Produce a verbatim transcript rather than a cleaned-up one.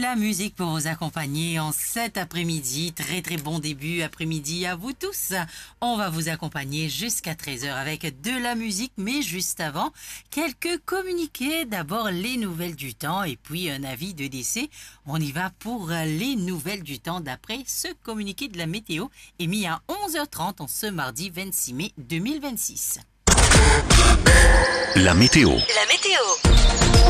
la musique pour vous accompagner en cet après-midi. Très très bon début après-midi à vous tous. On va vous accompagner jusqu'à treize heures avec de la musique, mais juste avant, quelques communiqués. D'abord les nouvelles du temps et puis un avis de décès. On y va pour les nouvelles du temps d'après ce communiqué de la météo émis à onze heures trente en ce mardi vingt-six mai deux mille vingt-six. La météo. La météo.